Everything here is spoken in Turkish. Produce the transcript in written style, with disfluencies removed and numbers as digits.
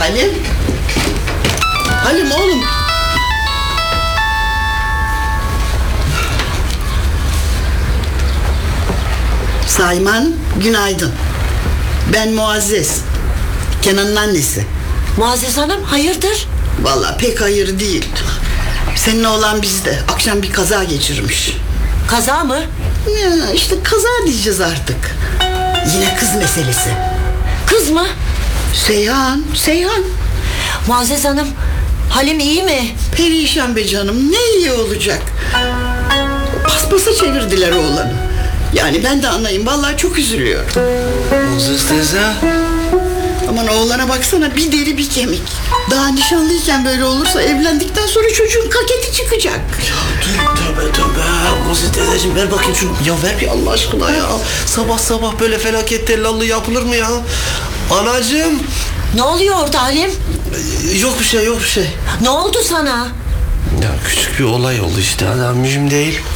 Halim. Halim oğlum. Saime Hanım, günaydın. Ben Muazzez. Kenan'ın annesi. Muazzez Hanım, hayırdır? Vallahi pek hayır değil. Senin oğlan bizde. Akşam bir kaza geçirmiş. Kaza mı? Ya işte kaza diyeceğiz artık. Yine kız meselesi. Kız mı? Seyhan. Muazzez Hanım, Halim iyi mi? Perişan be canım, ne iyi olacak. Paspasa çevirdiler oğlanı. Yani ben de anlayayım, vallahi çok üzülüyorum. Muazzez teyze. Aman oğlana baksana, bir deri bir kemik. Daha nişanlıyken böyle olursa evlendikten sonra çocuğun kaketi çıkacak. Tövbe. Muazzez teyzeciğim ver bakayım şunu. Ya ver bir Allah aşkına ya. Sabah sabah böyle felaket tellallığı yapılır mı ya? Anacığım. Ne oluyor orada Halim? Yok bir şey. Ne oldu sana? Ya küçük bir olay oldu işte. Mühim değil.